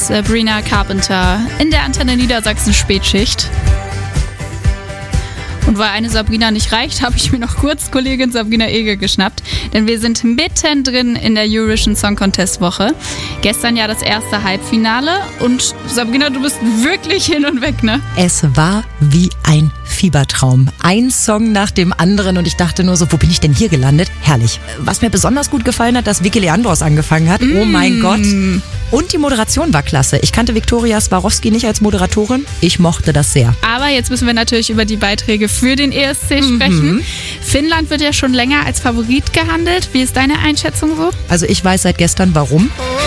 Sabrina Carpenter in der Antenne Niedersachsen Spätschicht. Und weil eine Sabrina nicht reicht, habe ich mir noch kurz Kollegin Sabrina Ege geschnappt, denn wir sind mittendrin in der Eurovision Song Contest Woche. Gestern ja das erste Halbfinale und Sabrina, du bist wirklich hin und weg, ne? Es war wie ein Fiebertraum. Ein Song nach dem anderen und ich dachte nur so, wo bin ich denn hier gelandet? Herrlich. Was mir besonders gut gefallen hat, dass Vicky Leandros angefangen hat. Oh mein Gott. Und die Moderation war klasse. Ich kannte Viktoria Swarovski nicht als Moderatorin. Ich mochte das sehr. Aber jetzt müssen wir natürlich über die Beiträge für den ESC sprechen. Finnland wird ja schon länger als Favorit gehandelt. Wie ist deine Einschätzung so? Also ich weiß seit gestern warum.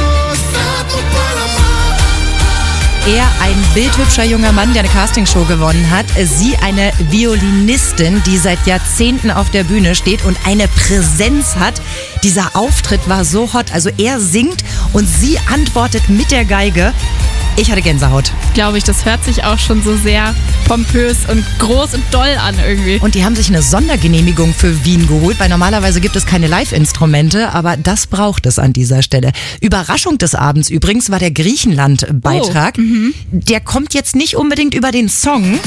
Er ein bildhübscher junger Mann, der eine Castingshow gewonnen hat. Sie eine Violinistin, die seit Jahrzehnten auf der Bühne steht und eine Präsenz hat. Dieser Auftritt war so hot. Also er singt und sie antwortet mit der Geige. Ich hatte Gänsehaut. Glaube ich, das hört sich auch schon so sehr pompös und groß und doll an irgendwie. Und die haben sich eine Sondergenehmigung für Wien geholt, weil normalerweise gibt es keine Live-Instrumente, aber das braucht es an dieser Stelle. Überraschung des Abends übrigens war der Griechenland-Beitrag. Der kommt jetzt nicht unbedingt über den Song.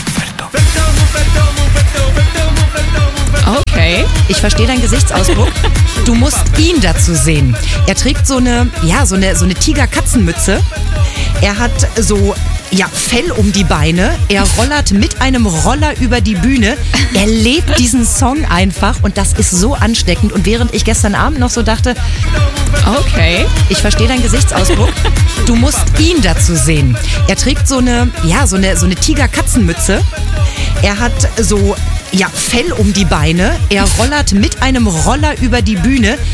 Okay. Ich verstehe deinen Gesichtsausdruck. Du musst ihn dazu sehen. Er trägt so eine Tiger-Katzenmütze. Er hat so Fell um die Beine. Er rollert mit einem Roller über die Bühne. Er lebt diesen Song einfach und das ist so ansteckend. Und während ich gestern Abend noch so dachte, okay, ich verstehe deinen Gesichtsausdruck. Du musst ihn dazu sehen. Er trägt so eine Tiger-Katzenmütze. Er hat so Fell um die Beine. Er rollert mit einem Roller über die Bühne.